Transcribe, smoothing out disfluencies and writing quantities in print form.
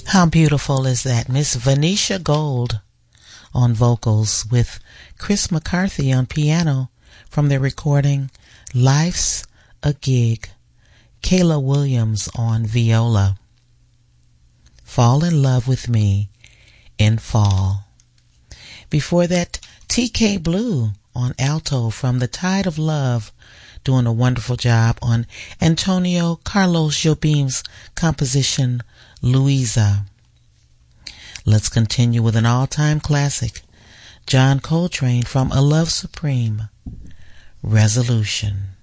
How beautiful is that? Miss Venetia Gold on vocals with Chris McCarthy on piano from their recording Life's a Gig. Kayla Williams on viola. Fall in Love with Me in Fall. Before that, TK Blue on alto from The Tide of Love, doing a wonderful job on Antonio Carlos Jobim's composition Louisa. Let's continue with an all-time classic, John Coltrane from A Love Supreme, Resolution.